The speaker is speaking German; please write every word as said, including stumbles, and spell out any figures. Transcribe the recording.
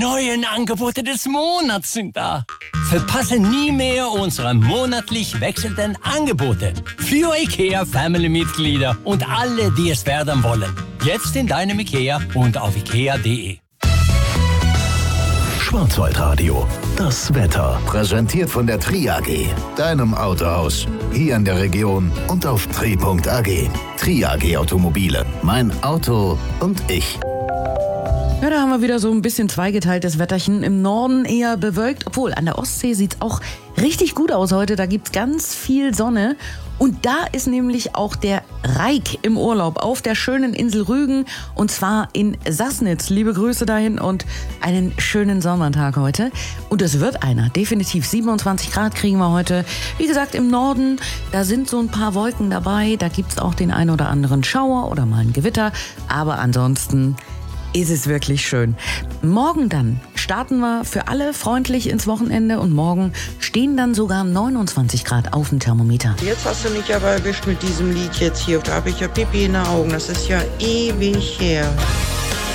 neuen Angebote des Monats sind da. Verpasse nie mehr unsere monatlich wechselnden Angebote. Für IKEA Family-Mitglieder und alle, die es werden wollen. Jetzt in deinem IKEA und auf ikea punkt de. Schwarzwaldradio, das Wetter. Präsentiert von der Tri A G, deinem Autohaus. Hier in der Region und auf tri punkt a g. Tri A G Automobile, mein Auto und ich. Ja, da haben wir wieder so ein bisschen zweigeteiltes Wetterchen. Im Norden eher bewölkt, obwohl an der Ostsee sieht es auch richtig gut aus heute. Da gibt es ganz viel Sonne. Und da ist nämlich auch der Reik im Urlaub auf der schönen Insel Rügen und zwar in Sassnitz. Liebe Grüße dahin und einen schönen Sommertag heute. Und es wird einer, definitiv. siebenundzwanzig Grad kriegen wir heute. Wie gesagt, im Norden, da sind so ein paar Wolken dabei. Da gibt es auch den einen oder anderen Schauer oder mal ein Gewitter. Aber ansonsten ist es wirklich schön. Morgen dann starten wir für alle freundlich ins Wochenende und morgen stehen dann sogar neunundzwanzig Grad auf dem Thermometer. Jetzt hast du mich aber erwischt mit diesem Lied jetzt hier. Da habe ich ja Pipi in den Augen. Das ist ja ewig her.